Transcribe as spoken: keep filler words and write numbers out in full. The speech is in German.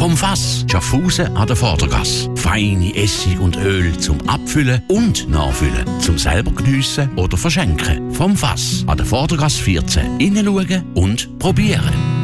Vom Fass Schaffhausen an der Vordergasse. Feine Essig und Öl zum Abfüllen und Nachfüllen. Zum selber geniessen oder verschenken. Vom Fass an der Vordergasse vierzehn. Hineinschauen und probieren.